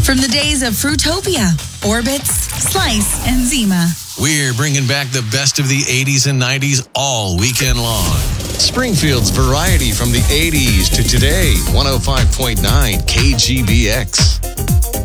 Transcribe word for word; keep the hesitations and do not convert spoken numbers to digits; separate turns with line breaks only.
From the days of Fruitopia, Orbits, Slice, and Zima.
We're bringing back the best of the eighties and nineties all weekend long. Springfield's variety from the eighties to today, one oh five point nine K G B X.